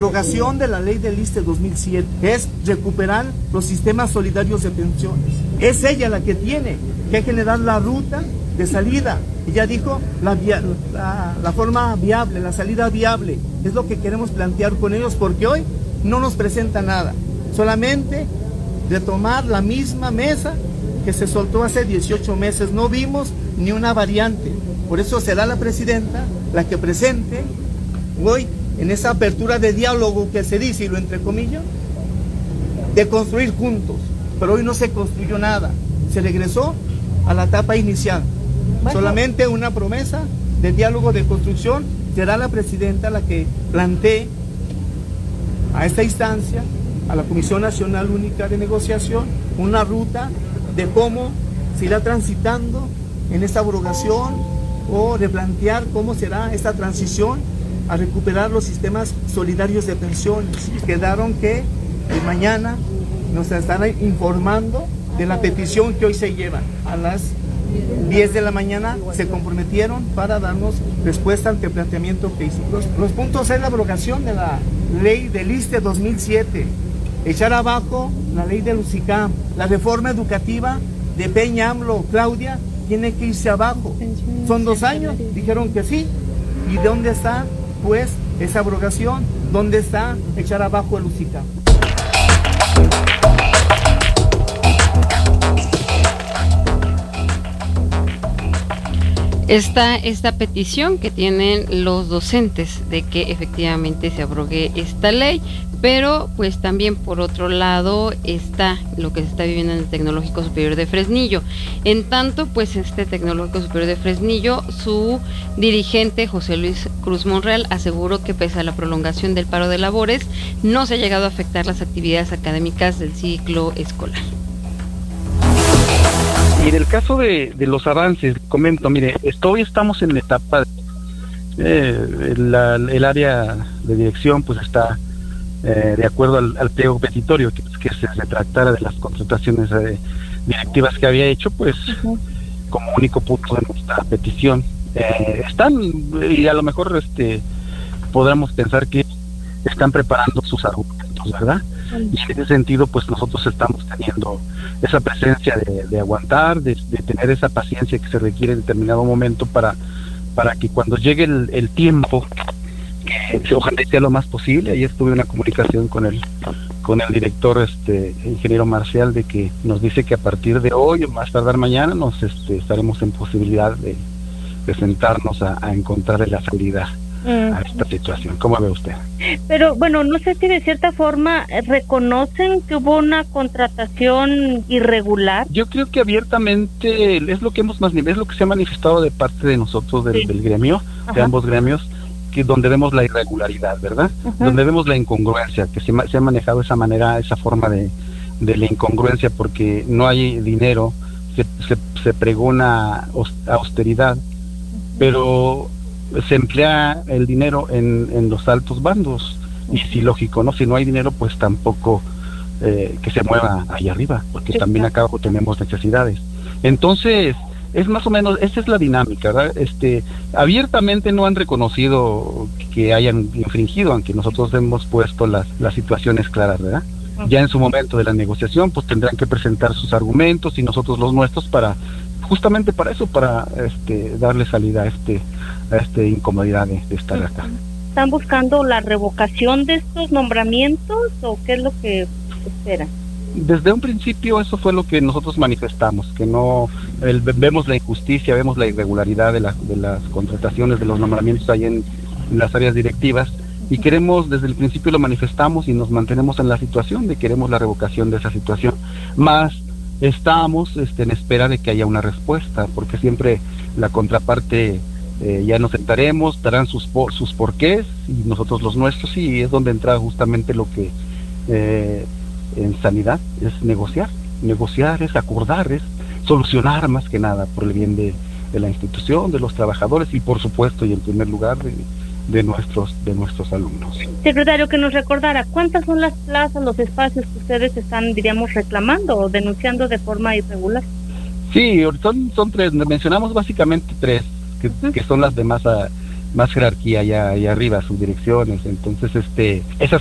abrogación de la ley del ISSSTE 2007, que es recuperar los sistemas solidarios de pensiones. Es ella la que tiene que generar la ruta de salida. Ella dijo la forma viable, la salida viable. Es lo que queremos plantear con ellos, porque hoy no nos presenta nada. Solamente de tomar la misma mesa que se soltó hace 18 meses. No vimos ni una variante. Por eso será la presidenta la que presente hoy, en esa apertura de diálogo que se dice, y lo entrecomillo, de construir juntos. Pero hoy no se construyó nada. Se regresó a la etapa inicial. Bueno, solamente una promesa de diálogo, de construcción. Será la presidenta la que plantee a esta instancia, a la Comisión Nacional Única de Negociación, una ruta de cómo se irá transitando en esta abrogación, o replantear cómo será esta transición a recuperar los sistemas solidarios de pensiones. Quedaron que mañana nos estarán informando de la petición que hoy se lleva. A las 10 de la mañana se comprometieron para darnos respuesta ante el planteamiento que hicimos. Los puntos es la abrogación de la ley del ISSSTE 2007, echar abajo la ley del UCICAM, la reforma educativa de Peña, AMLO, Claudia, tiene que irse abajo. Son 2 años, dijeron que sí. ¿Y dónde está, pues, esa abrogación? ¿Dónde está echar abajo el UCICAM? Está esta petición que tienen los docentes de que efectivamente se abrogue esta ley, pero pues también por otro lado está lo que se está viviendo en el Tecnológico Superior de Fresnillo. En tanto, pues este Tecnológico Superior de Fresnillo, su dirigente José Luis Cruz Monreal aseguró que pese a la prolongación del paro de labores, no se ha llegado a afectar las actividades académicas del ciclo escolar. Y en el caso de los avances, comento, mire, hoy estamos en la etapa, el área de dirección pues está de acuerdo al pliego petitorio, que se retractara de las contrataciones directivas que había hecho, pues como único punto de nuestra petición. Están, y a lo mejor podríamos pensar que están preparando sus argumentos, ¿verdad? Y en ese sentido, pues nosotros estamos teniendo esa presencia de aguantar, de tener esa paciencia que se requiere en determinado momento para que cuando llegue el tiempo, que ojalá sea lo más posible. Ayer tuve una comunicación con el director, ingeniero Marcial, de que nos dice que a partir de hoy, o más tardar mañana, nos estaremos en posibilidad de sentarnos a encontrarle la salida a esta situación. ¿Cómo ve usted? Pero bueno, no sé si de cierta forma reconocen que hubo una contratación irregular. Yo creo que abiertamente es lo que es lo que se ha manifestado de parte de nosotros del gremio, de ambos gremios, que donde vemos la irregularidad, ¿verdad? Donde vemos la incongruencia, que se ha manejado esa manera, esa forma de la incongruencia, porque no hay dinero, se pregona austeridad, pero se emplea el dinero en los altos bandos, y sí, lógico, ¿no? Si no hay dinero, pues tampoco que se mueva allá arriba, porque también acá abajo tenemos necesidades. Entonces, es más o menos, esa es la dinámica, ¿verdad? Abiertamente no han reconocido que hayan infringido, aunque nosotros hemos puesto las situaciones claras, ¿verdad? Ya en su momento de la negociación, pues tendrán que presentar sus argumentos y nosotros los nuestros justamente para eso, para darle salida a esta incomodidad de estar acá. ¿Están buscando la revocación de estos nombramientos o qué es lo que esperan? Desde un principio eso fue lo que nosotros manifestamos, que no vemos la injusticia, vemos la irregularidad de las contrataciones, de los nombramientos ahí en las áreas directivas, y queremos, desde el principio lo manifestamos y nos mantenemos en la situación de queremos la revocación de esa situación, más estamos en espera de que haya una respuesta, porque siempre la contraparte ya nos sentaremos, darán sus porqués y nosotros los nuestros, y es donde entra justamente lo que en sanidad es negociar es acordar, es solucionar más que nada por el bien de la institución, de los trabajadores y por supuesto y en primer lugar de nuestros alumnos. Secretario, que nos recordara, ¿cuántas son las plazas, los espacios que ustedes están, diríamos, reclamando o denunciando de forma irregular? Sí, son 3, mencionamos básicamente 3, que son las de más jerarquía allá arriba, sus direcciones. Entonces, esas